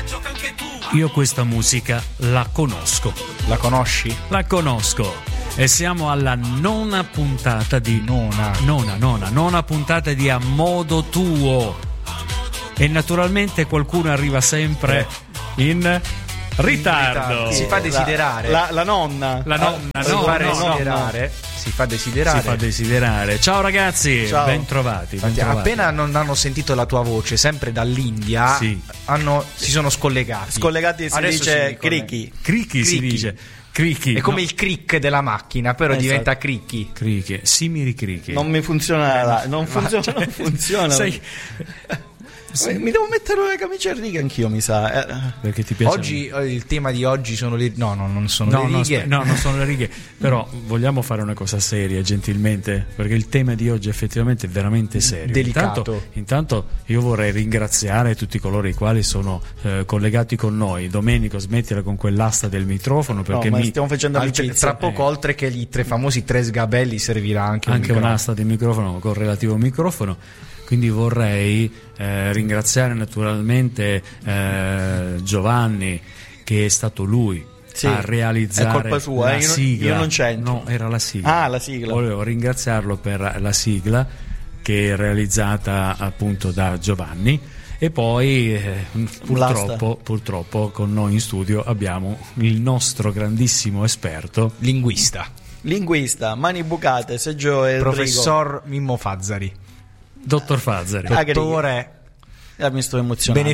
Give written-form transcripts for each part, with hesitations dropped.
Io questa musica la conosco. La conosci? La conosco. E siamo alla nona puntata di nona puntata di A Modo Tuo. E naturalmente qualcuno arriva sempre in ritardo. Si fa desiderare. La nonna. Si fa desiderare. Ciao ragazzi, Ciao. bentrovati. Appena non hanno sentito la tua voce, sempre dall'India, Sì. si sono scollegati. Scollegati si Adesso dice si crichi. Cricchi si dice. Cricchi. È come no. il crick della macchina, però Esatto. diventa cricchi. Cricchi. Simili cricchi. Non mi funziona. Non funziona. Sai, Mi devo mettere le camicie a righe anch'io, mi sa. perché ti piace? Oggi il tema di oggi sono le non sono No, le righe. non sono le righe. Però vogliamo fare una cosa seria, gentilmente, perché il tema di oggi effettivamente è veramente serio. Delicato. Intanto io vorrei ringraziare tutti coloro i quali sono collegati con noi. Domenico, smettila con quell'asta del microfono, perché ma stiamo facendo amicizia. Tra poco, oltre che i famosi tre sgabelli, servirà anche un microfono. un'asta di microfono con relativo microfono. Quindi vorrei ringraziare naturalmente Giovanni, che è stato lui Sì, a realizzare è colpa sua, la sigla. io non c'entro. No, era la sigla. Ah, la sigla. Volevo ringraziarlo per la sigla, che è realizzata appunto da Giovanni. E poi purtroppo con noi in studio abbiamo il nostro grandissimo esperto linguista, mani bucate, Seggio e professor Mimmo Fazzari, dottor Fazzari. dottore, mi sto emozionando.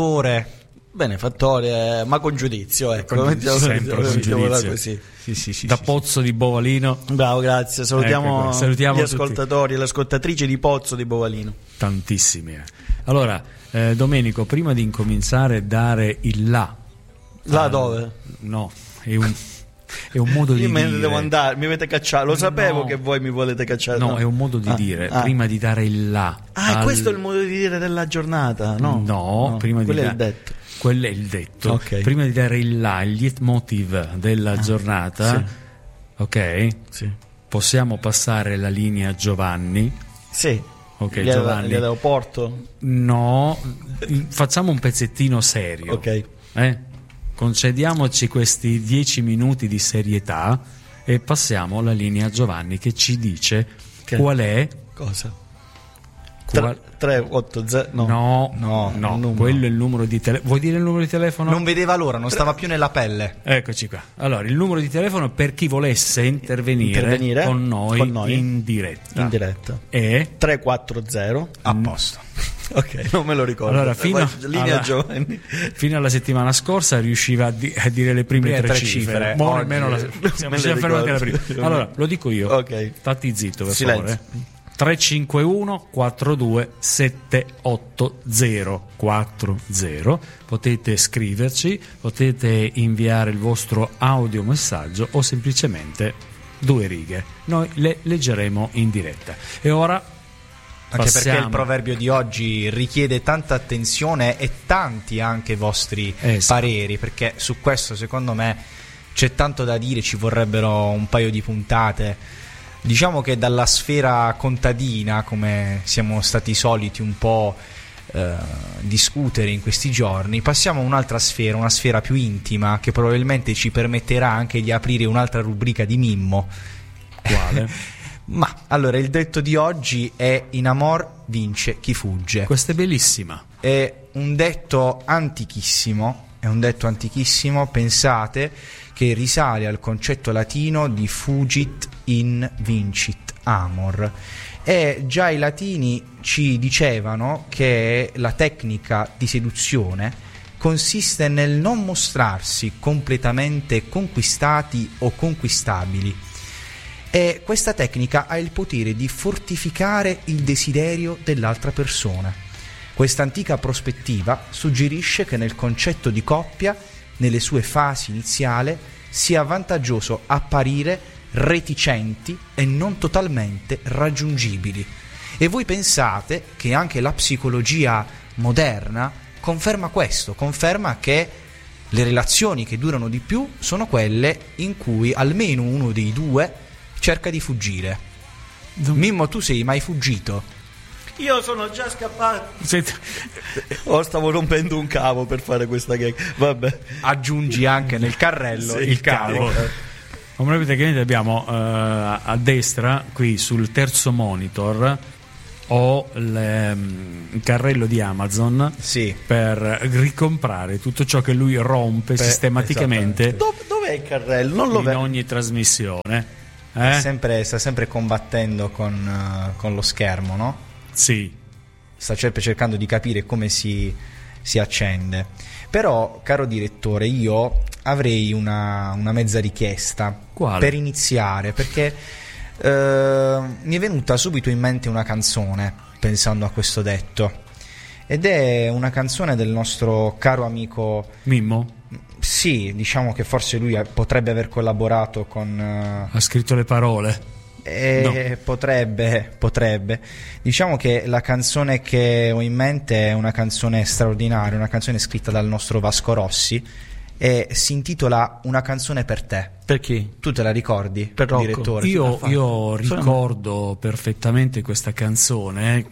Benefattore, ma con giudizio, ecco. Sempre con giudizio. Così. Sì, da Pozzo di Bovalino. Bravo, grazie. Salutiamo Ecco, gli ascoltatori e le ascoltatrici di Pozzo di Bovalino. Tantissimi. Allora, Domenico, prima di incominciare, dare il là. Là dove? No, è un modo di Io me dire. ne devo andare, mi avete cacciato. Lo sapevo No. che voi mi volete cacciare. No, è un modo di dire. Prima di dare il là. Questo è il modo di dire della giornata? No, prima di quello è dare. il detto. Quello è il detto. Ok. Prima di dare il là, il leitmotiv della giornata, sì. ok? Sì. Possiamo passare la linea a Giovanni. Sì. Ok, Giovanni. L'aeroporto? No, facciamo un pezzettino serio. Ok. Concediamoci questi 10 minuti di serietà e passiamo la linea a Giovanni, che ci dice qual è. Cosa? 380. 380? No, quello è il numero di telefono. Vuoi dire il numero di telefono? non vedeva l'ora, non stava più nella pelle. Eccoci qua. Allora, il numero di telefono per chi volesse intervenire con noi in diretta. In diretta. È 340. A posto. Ok, non me lo ricordo. Allora, Giovanni. fino alla settimana scorsa riusciva a dire le prime tre cifre. Oggi Nemmeno siamo fermati alla prima. Allora, lo dico io. Ok. Stati zitto, per Silenzio. favore. 351 42 78040. Potete scriverci, potete inviare il vostro audiomessaggio o semplicemente 2 righe. Noi le leggeremo in diretta. E ora Anche perché il proverbio di oggi richiede tanta attenzione e tanti anche vostri pareri, perché su questo secondo me c'è tanto da dire, ci vorrebbero un paio di puntate. Diciamo che dalla sfera contadina, come siamo stati soliti un po' discutere in questi giorni, passiamo a un'altra sfera, una sfera più intima, che probabilmente ci permetterà anche di aprire un'altra rubrica di Mimmo. Quale? Ma allora, il detto di oggi è: in amor vince chi fugge. Questa è bellissima. È un detto antichissimo, pensate, che risale al concetto latino di fugit in vincit amor. E già i latini ci dicevano che la tecnica di seduzione consiste nel non mostrarsi completamente conquistati o conquistabili, e questa tecnica ha il potere di fortificare il desiderio dell'altra persona. Questa antica prospettiva suggerisce che nel concetto di coppia, nelle sue fasi iniziali, sia vantaggioso apparire reticenti e non totalmente raggiungibili. E voi pensate che anche la psicologia moderna conferma questo, conferma che le relazioni che durano di più sono quelle in cui almeno uno dei due cerca di fuggire. Mimmo, tu sei mai fuggito? Io sono già scappato. Senti, Stavo rompendo un cavo per fare questa gag. Vabbè. Aggiungi anche nel carrello il cavo. come praticamente abbiamo a destra, qui sul terzo monitor, ho il carrello di Amazon Sì. per ricomprare tutto ciò che lui rompe sistematicamente Dov'è il carrello? Non lo in vedo. ogni trasmissione. Sta sempre combattendo con lo schermo, no? Sì. Sta cercando di capire come si accende. Però, caro direttore, io avrei una mezza richiesta. Quale? Per iniziare, perché mi è venuta subito in mente una canzone pensando a questo detto, ed è una canzone del nostro caro amico Mimmo sì, diciamo che forse lui potrebbe aver collaborato con ha scritto le parole. No. Potrebbe. Diciamo che la canzone che ho in mente è una canzone straordinaria, una canzone scritta dal nostro Vasco Rossi, e si intitola Una canzone per te. Per chi? Tu te la ricordi, Per Rocco. direttore? Io ricordo perfettamente questa canzone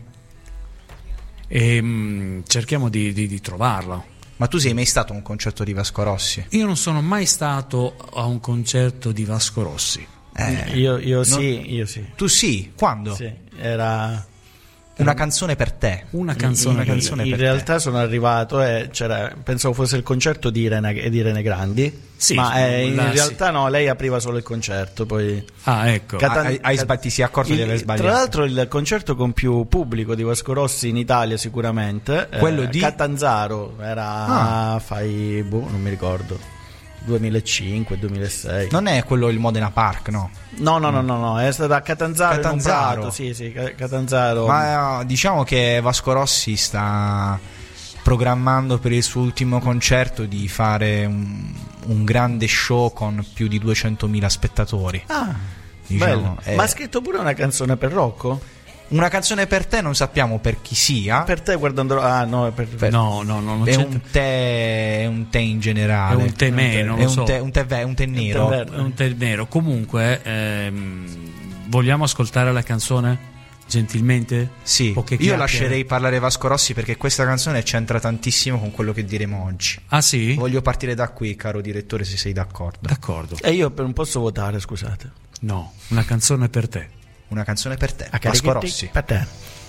e cerchiamo di trovarla. Ma tu sei mai stato a un concerto di Vasco Rossi? Io non sono mai stato a un concerto di Vasco Rossi. Io sì. Tu sì? Quando? Sì, era Una canzone per te. Una canzone per te. in realtà sono arrivato e pensavo fosse il concerto di Irene Grandi, Sì, ma in là, realtà no, lei apriva solo il concerto, poi Ah, ecco. Ti sei accorto di aver sbagliato? Tra l'altro il concerto con più pubblico di Vasco Rossi in Italia sicuramente, quello di Catanzaro, era non mi ricordo, 2005-2006. Non è quello il Modena Park, no? No, è stato a Catanzaro. Catanzaro. In un prato, sì, Catanzaro. Ma diciamo che Vasco Rossi sta programmando per il suo ultimo concerto di fare un grande show con più di 200.000 spettatori. Bello. È Ma ha scritto pure una canzone per Rocco? una canzone per te, non sappiamo per chi sia. Per te guardando... no, non è c'è. un tè in generale. È un tè meno, non so. Un tè nero. È un tè nero. Comunque, vogliamo ascoltare la canzone? Gentilmente? Sì, Poche io chiacchiere. lascerei parlare Vasco Rossi, perché questa canzone c'entra tantissimo con quello che diremo oggi. Ah sì? Voglio partire da qui, caro direttore, se sei d'accordo. D'accordo. E io non posso votare, scusate. No, una canzone per te. Una canzone per te, A Vasco carichetti Rossi. per te.